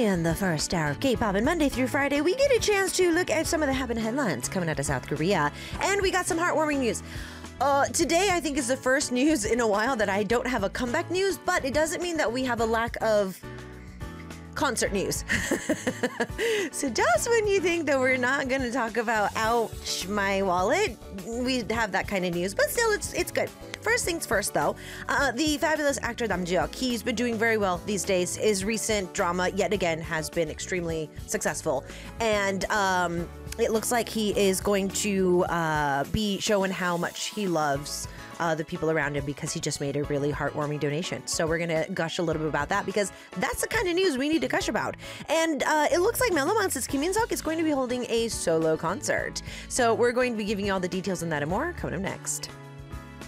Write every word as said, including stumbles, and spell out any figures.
In the first hour of K-pop, and Monday through Friday, we get a chance to look at some of the happening headlines coming out of South Korea, and we got some heartwarming news. Uh, today, I think, is the first news in a while that I don't have a comeback news, but it doesn't mean that we have a lack of concert news. So just when you think that we're not going to talk about ouch my wallet, we have that kind of news, but still it's it's good. First things first, though, uh, the fabulous actor Nam Ji-hyuk, he's been doing very well these days. His recent drama, yet again, has been extremely successful, and um, it looks like he is going to uh, be showing how much he loves Uh, the people around him, because he just made a really heartwarming donation. So we're going to gush a little bit about that, because that's the kind of news we need to gush about. And uh, it looks like Melomance's Kim In-seok is going to be holding a solo concert. So we're going to be giving you all the details on that and more coming up next.